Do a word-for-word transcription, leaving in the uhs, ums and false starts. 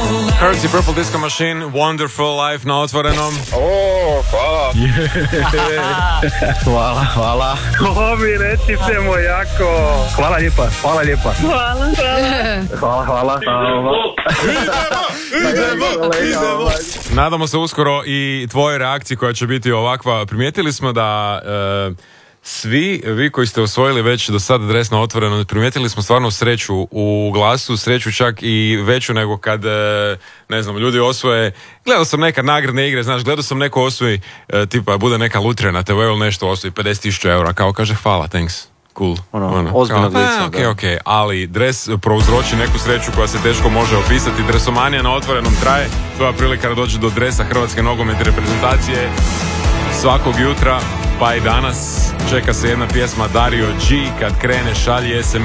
Hertz Purple Disco Machine, Wonderful Life na otvorenom. O, hvala. Hvala, hvala. Ko mi recite mojako. Hvala lijepa, hvala lijepa. Hvala, hvala. Hvala, hvala. Idemo, idemo. Nadamo se uskoro i tvojoj reakciji koja će biti ovakva. Primijetili smo da e, svi vi koji ste osvojili već do sada dres na otvoreno, primijetili smo stvarno sreću u glasu, sreću čak i veću nego kad, e, ne znam, ljudi osvoje. Gledao sam nekad nagradne igre, znaš, gledao sam neko osvoji, e, tipa bude neka lutrija na te ve ili nešto, osvoji pedeset tisuća eura, kao kaže hvala, thanks. Cool. Ono, ono, ozbiljnog kao, lica, a, okay, da. okay. Ali dres prouzroči neku sreću koja se teško može opisati. Dresomanija na otvorenom traje. Tvoja prilika da dođe do dresa Hrvatske nogometne reprezentacije svakog jutra, pa i danas. Čeka se jedna pjesma Dario G. Kad krene šalji es em